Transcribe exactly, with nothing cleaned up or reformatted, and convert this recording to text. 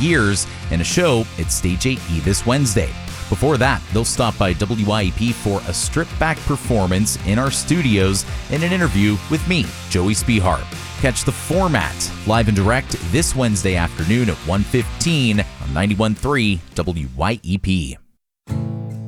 years and a show at Stage eight E this Wednesday. Before that, they'll stop by W I E P for a stripped-back performance in our studios and an interview with me, Joey Spihar. Catch The Format live and direct this Wednesday afternoon at one fifteen on ninety-one point three W I E P.